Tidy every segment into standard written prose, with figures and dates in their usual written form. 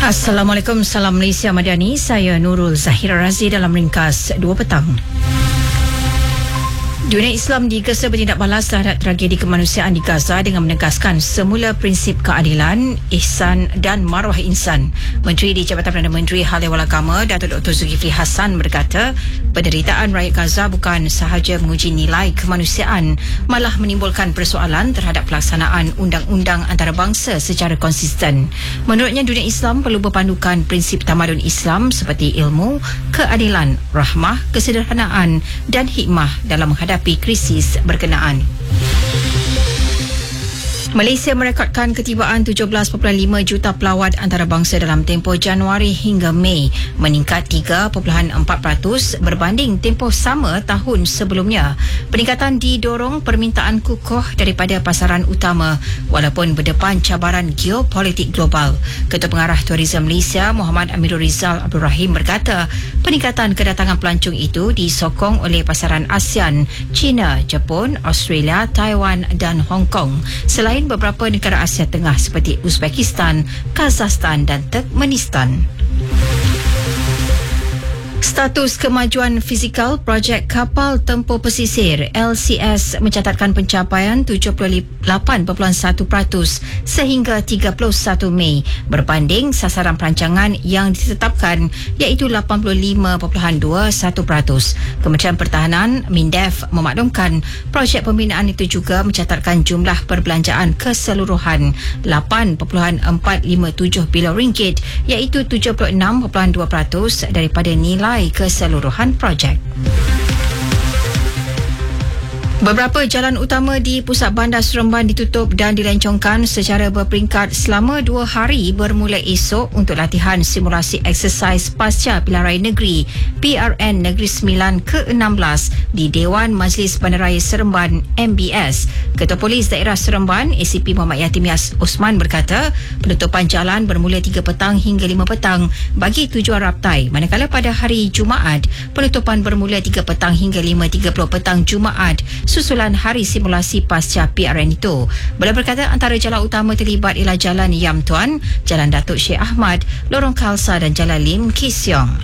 Assalamualaikum, salam Malaysia Madani. Saya Nurul Zahira Razi dalam ringkas 2 petang. Dunia Islam digesa bertindak balas terhadap tragedi kemanusiaan di Gaza dengan menegaskan semula prinsip keadilan, ihsan dan maruah insan. Menteri di Jabatan Perdana Menteri Hal Ehwal Agama, Datuk Dr. Zulkifli Hassan berkata, penderitaan rakyat Gaza bukan sahaja menguji nilai kemanusiaan, malah menimbulkan persoalan terhadap pelaksanaan undang-undang antarabangsa secara konsisten. Menurutnya, dunia Islam perlu berpandukan prinsip tamadun Islam seperti ilmu, keadilan, rahmah, kesederhanaan dan hikmah dalam menghadapi krisis berkenaan. Malaysia merekodkan ketibaan 17.5 juta pelawat antarabangsa dalam tempoh Januari hingga Mei, meningkat 3.4% berbanding tempoh sama tahun sebelumnya. Peningkatan didorong permintaan kukuh daripada pasaran utama walaupun berdepan cabaran geopolitik global. Ketua Pengarah Tourism Malaysia, Muhammad Amirul Rizal Abdul Rahim berkata, peningkatan kedatangan pelancong itu disokong oleh pasaran ASEAN, China, Jepun, Australia, Taiwan dan Hong Kong. Selain beberapa negara Asia Tengah seperti Uzbekistan, Kazakhstan dan Turkmenistan. Status kemajuan fizikal projek kapal tempur pesisir LCS mencatatkan pencapaian 78.1% sehingga 31 Mei berbanding sasaran perancangan yang ditetapkan iaitu 85.21%. Kementerian Pertahanan MINDEF memaklumkan projek pembinaan itu juga mencatatkan jumlah perbelanjaan keseluruhan 8.457 bilion ringgit iaitu 76.2% daripada nilai keseluruhan projek. Beberapa jalan utama di pusat bandar Seremban ditutup dan dilencongkan secara berperingkat selama 2 hari bermula esok untuk latihan simulasi eksersis pasca Pilihan Raya Negeri PRN Negeri Sembilan ke-16 di Dewan Majlis Bandaraya Seremban MBS. Ketua Polis Daerah Seremban ACP Muhammad Yatimias Osman berkata, penutupan jalan bermula 3 petang hingga 5 petang bagi tujuan raptai, manakala pada hari Jumaat penutupan bermula 3 petang hingga 5.30 petang Jumaat susulan hari simulasi pasca PRN itu. Beliau berkata antara jalan utama terlibat ialah Jalan Yam Tuan, Jalan Datuk Syekh Ahmad, Lorong Khalsa dan Jalan Lim Kee Siong.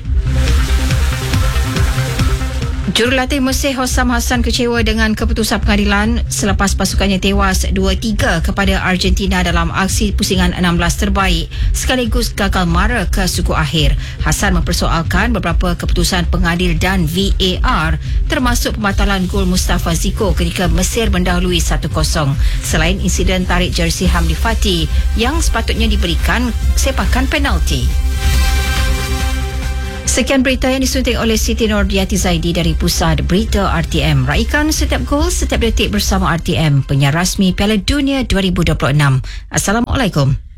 Jurulatih Mesir Hossam Hassan kecewa dengan keputusan pengadilan selepas pasukannya tewas 2-3 kepada Argentina dalam aksi pusingan 16 terbaik sekaligus gagal mara ke suku akhir. Hassan mempersoalkan beberapa keputusan pengadil dan VAR termasuk pembatalan gol Mustafa Ziko ketika Mesir mendahului 1-0. Selain insiden tarik jersey Hamdi Fatih yang sepatutnya diberikan sepakan penalti. Sekian berita yang disunting oleh Siti Nordiati Zaidi dari Pusat Berita RTM. Raikan setiap gol, setiap detik bersama RTM, penyiar rasmi Piala Dunia 2026. Assalamualaikum.